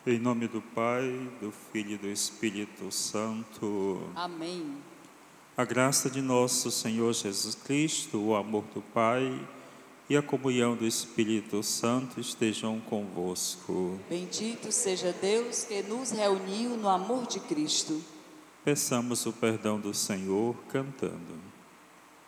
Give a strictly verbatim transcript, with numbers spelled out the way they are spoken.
Em nome do Pai, do Filho e do Espírito Santo. Amém. A graça de nosso Senhor Jesus Cristo, o amor do Pai e a comunhão do Espírito Santo estejam convosco. Bendito seja Deus que nos reuniu no amor de Cristo. Peçamos o perdão do Senhor cantando.